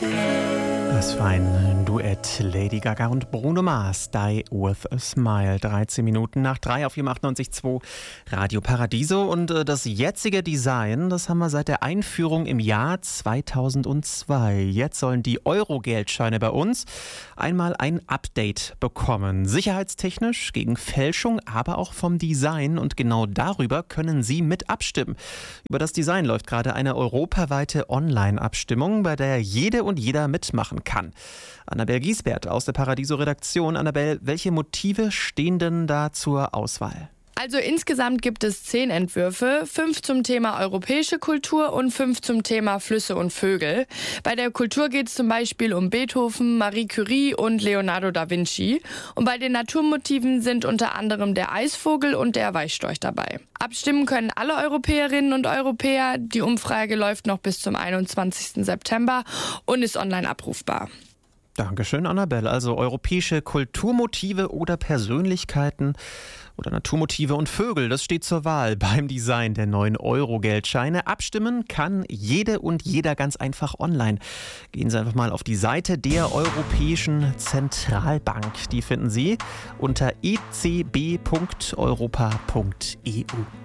Das war ein Duett Lady Gaga und Bruno Mars, Die With a Smile. 13 Minuten nach 3 auf 98.2 Radio Paradiso. Und das jetzige Design, das haben wir seit der Einführung im Jahr 2002. Jetzt sollen die Euro-Geldscheine bei uns einmal ein Update bekommen. Sicherheitstechnisch, gegen Fälschung, aber auch vom Design. Und genau darüber können Sie mit abstimmen. Über das Design läuft gerade eine europaweite Online-Abstimmung, bei der jede und jeder mitmachen kann. Annabel Giesbert aus der Paradiso-Redaktion. Annabel, welche Motive stehen denn da zur Auswahl? Also insgesamt gibt es 10 Entwürfe, 5 zum Thema europäische Kultur und 5 zum Thema Flüsse und Vögel. Bei der Kultur geht es zum Beispiel um Beethoven, Marie Curie und Leonardo da Vinci. Und bei den Naturmotiven sind unter anderem der Eisvogel und der Weißstorch dabei. Abstimmen können alle Europäerinnen und Europäer. Die Umfrage läuft noch bis zum 21. September und ist online abrufbar. Dankeschön, Annabelle. Also europäische Kulturmotive oder Persönlichkeiten oder Naturmotive und Vögel, das steht zur Wahl beim Design der neuen Euro-Geldscheine. Abstimmen kann jede und jeder ganz einfach online. Gehen Sie einfach mal auf die Seite der Europäischen Zentralbank. Die finden Sie unter ecb.europa.eu.